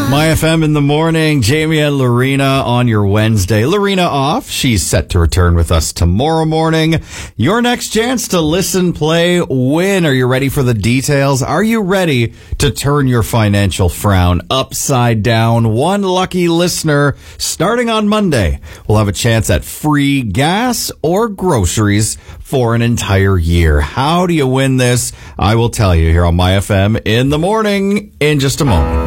My FM in the morning, Jamie and Lorena on your Wednesday. Lorena off. She's set to return with us tomorrow morning. Your next chance to listen, play, win. Are you ready for the details? Are you ready to turn your financial frown upside down? One lucky listener starting on Monday will have a chance at free gas or groceries for an entire year. How do you win this? I will tell you here on My FM in the morning in just a moment.